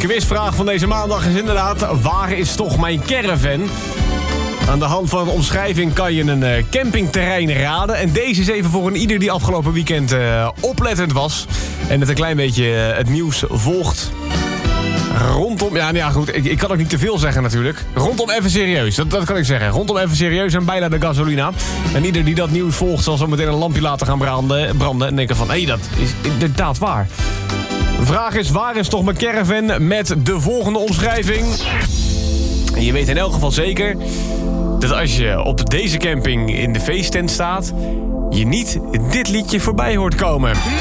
quizvraag van deze maandag is inderdaad... waar is toch mijn caravan? Aan de hand van een omschrijving kan je een campingterrein raden. En deze is even voor een ieder die afgelopen weekend oplettend was. En het een klein beetje het nieuws volgt. Rondom... Ja, goed, ik kan ook niet te veel zeggen natuurlijk. Rondom Even Serieus, dat kan ik zeggen. Rondom Even Serieus en bijna de gasolina. En ieder die dat nieuws volgt zal zo meteen een lampje laten gaan branden en denken van... hé, dat is inderdaad waar. De vraag is, waar is toch mijn caravan met de volgende omschrijving? En je weet in elk geval zeker dat als je op deze camping in de feesttent staat... je niet dit liedje voorbij hoort komen.